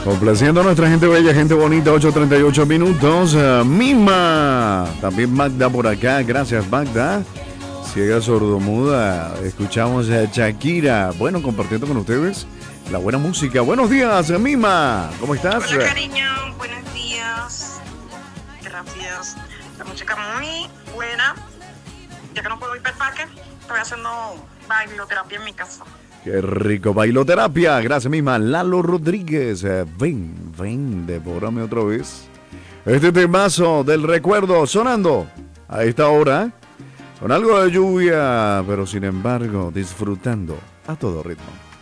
Complaciendo a nuestra gente bella, gente bonita, 8:38 minutos. Mima. También Magda por acá. Gracias, Magda. Ciega sordomuda. Escuchamos a Shakira. Bueno, compartiendo con ustedes la buena música. Buenos días, Mima. ¿Cómo estás? Hola, cariño. Buenos días. Gracias. La música muy buena. Ya que no puedo ir para el parque, estoy haciendo bailoterapia en mi casa. Qué rico, bailoterapia. Gracias, Mima. Lalo Rodríguez. Ven, devórame otra vez. Este temazo del recuerdo sonando a esta hora. Con algo de lluvia, pero sin embargo disfrutando a todo ritmo.